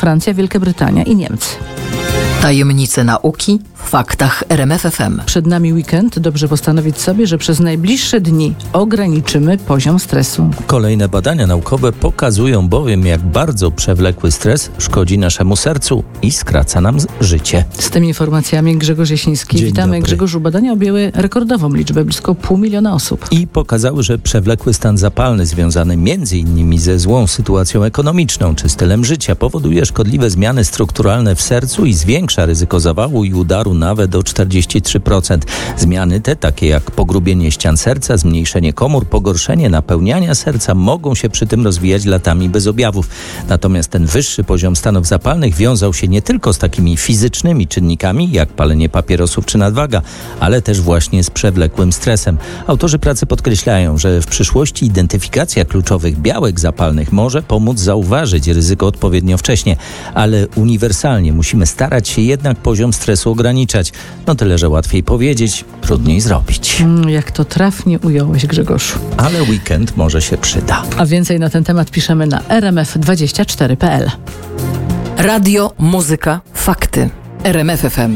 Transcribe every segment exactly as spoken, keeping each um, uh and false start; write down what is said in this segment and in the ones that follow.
Francja, Wielka Brytania i Niemcy. Tajemnice nauki w faktach R M F F M. Przed nami weekend. Dobrze postanowić sobie, że przez najbliższe dni ograniczymy poziom stresu. Kolejne badania naukowe pokazują bowiem, jak bardzo przewlekły stres szkodzi naszemu sercu i skraca nam życie. Z tymi informacjami Grzegorz Jasiński. Dzień Witamy. dobry. Grzegorzu, badania objęły rekordową liczbę, blisko pół miliona osób. I pokazały, że przewlekły stan zapalny związany między innymi ze złą sytuacją ekonomiczną czy stylem życia powoduje szkodliwe zmiany strukturalne w sercu i zwiększa ryzyko zawału i udaru nawet o czterdzieści trzy procent. Zmiany te, takie jak pogrubienie ścian serca, zmniejszenie komór, pogorszenie napełniania serca, mogą się przy tym rozwijać latami bez objawów. Natomiast ten wyższy poziom stanów zapalnych wiązał się nie tylko z takimi fizycznymi czynnikami, jak palenie papierosów czy nadwaga, ale też właśnie z przewlekłym stresem. Autorzy pracy podkreślają, że w przyszłości identyfikacja kluczowych białek zapalnych może pomóc zauważyć ryzyko odpowiednio wcześnie, ale uniwersalnie musimy starać się jednak poziom stresu ograniczać. No tyle, że łatwiej powiedzieć, trudniej zrobić. Mm, jak to trafnie ująłeś, Grzegorzu. Ale weekend może się przyda. A więcej na ten temat piszemy na r m f dwadzieścia cztery kropka p l. Radio, muzyka, fakty. R M F F M.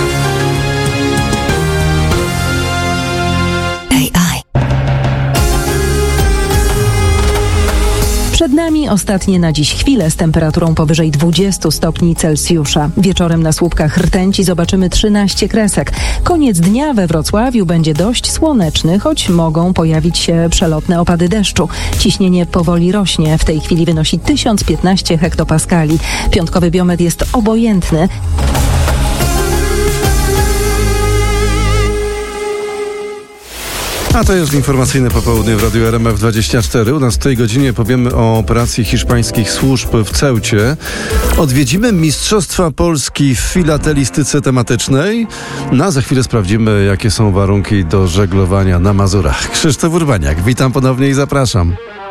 Przed nami ostatnie na dziś chwile z temperaturą powyżej dwudziestu stopni Celsjusza. Wieczorem na słupkach rtęci zobaczymy trzynaście kresek. Koniec dnia we Wrocławiu będzie dość słoneczny, choć mogą pojawić się przelotne opady deszczu. Ciśnienie powoli rośnie. W tej chwili wynosi tysiąc piętnaście hektopaskali. Piątkowy biometr jest obojętny. A to jest informacyjne popołudnie w Radiu R M F dwadzieścia cztery. U nas w tej godzinie powiemy o operacji hiszpańskich służb w Ceucie. Odwiedzimy Mistrzostwa Polski w filatelistyce tematycznej. No a za chwilę sprawdzimy, jakie są warunki do żeglowania na Mazurach. Krzysztof Urbaniak, witam ponownie i zapraszam.